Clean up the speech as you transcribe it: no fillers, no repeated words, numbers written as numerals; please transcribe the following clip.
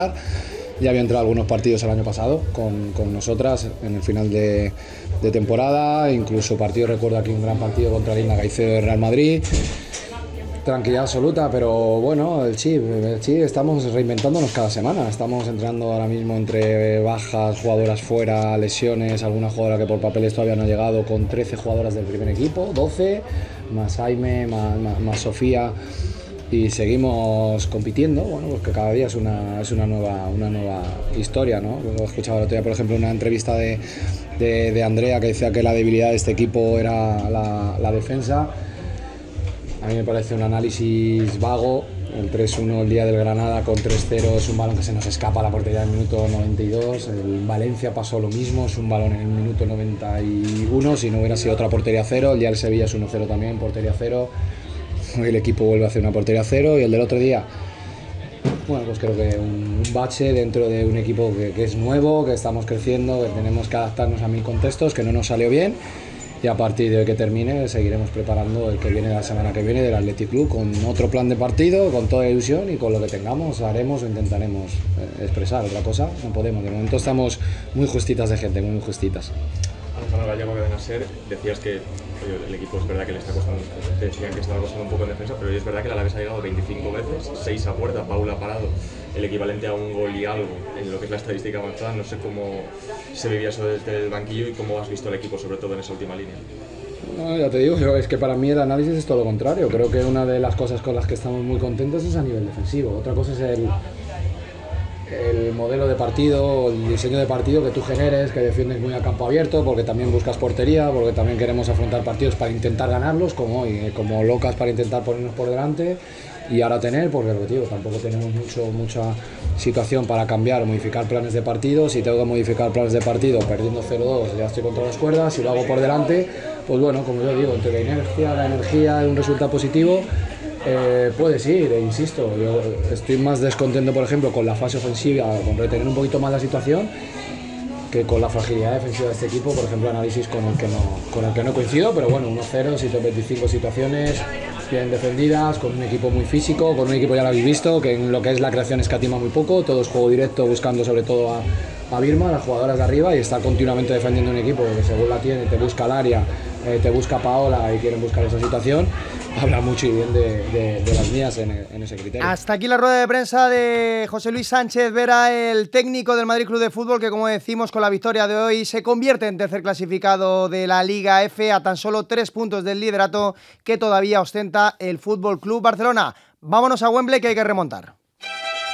Ya había entrado algunos partidos el año pasado con nosotras en el final de temporada, incluso partido, recuerdo aquí un gran partido contra Linda Caicedo de Real Madrid. Tranquilidad absoluta, pero bueno, el chip, estamos reinventándonos cada semana. Estamos entrando ahora mismo entre bajas, jugadoras fuera, lesiones, alguna jugadora que por papeles todavía no ha llegado, con 13 jugadoras del primer equipo, 12, más Jaime, más Sofía, y seguimos compitiendo. Bueno, pues que cada día es una nueva historia, ¿no? Lo escuchaba el otro día, por ejemplo, una entrevista de Andrea, que decía que la debilidad de este equipo era la defensa. A mí me parece un análisis vago. El 3-1 el día del Granada con 3-0 es un balón que se nos escapa a la portería en el minuto 92. El Valencia pasó lo mismo, es un balón en el minuto 91. Si no hubiera sido otra portería cero, el día del Sevilla es 1-0 también, portería cero. Hoy el equipo vuelve a hacer una portería cero, y el del otro día, bueno, pues creo que un bache dentro de un equipo que es nuevo, que estamos creciendo, que tenemos que adaptarnos a 1000 contextos, que no nos salió bien. Y a partir de que termine seguiremos preparando el que viene la semana que viene del Athletic Club, con otro plan de partido, con toda ilusión, y con lo que tengamos haremos o intentaremos expresar. Otra cosa no podemos. De momento estamos muy justitas de gente, muy justitas. Alejandra Gallego, Cadena SER, decías que el equipo es verdad que le está costando, te decían que estaba costando un poco en defensa, pero es verdad que el Alavés ha llegado 25 veces, 6 a puerta, Paula ha parado el equivalente a un gol y algo en lo que es la estadística avanzada. No sé cómo se vivía eso desde el banquillo y cómo has visto el equipo, sobre todo en esa última línea. No, ya te digo, es que para mí el análisis es todo lo contrario. Creo que una de las cosas con las que estamos muy contentos es a nivel defensivo. Otra cosa es el modelo de partido, el diseño de partido que tú generes, que defiendes muy a campo abierto, porque también buscas portería, porque también queremos afrontar partidos para intentar ganarlos, como hoy, como locas para intentar ponernos por delante y ahora tener, porque lo que digo, tampoco tenemos mucha situación para cambiar o modificar planes de partido. Si tengo que modificar planes de partido perdiendo 0-2, ya estoy contra las cuerdas. Si lo hago por delante, pues bueno, como yo digo, entre la energía de un resultado positivo, puedes ir, insisto. Yo estoy más descontento, por ejemplo, con la fase ofensiva, con retener un poquito más la situación, que con la fragilidad defensiva de este equipo. Por ejemplo, análisis con el que no coincido, pero bueno, 1-0, 125 situaciones bien defendidas, con un equipo muy físico, con un equipo, ya lo habéis visto, que en lo que es la creación escatima muy poco, todo es juego directo, buscando sobre todo a Birma, las jugadoras de arriba, y está continuamente defendiendo un equipo que según la tiene, te busca el área, te busca Paola y quieren buscar esa situación. Habla mucho y bien de las mías en ese criterio. Hasta aquí la rueda de prensa de José Luis Sánchez Vera, el técnico del Madrid Club de Fútbol, que, como decimos, con la victoria de hoy se convierte en tercer clasificado de la Liga F, a tan solo 3 puntos del liderato que todavía ostenta el Fútbol Club Barcelona. Vámonos a Wembley, que hay que remontar.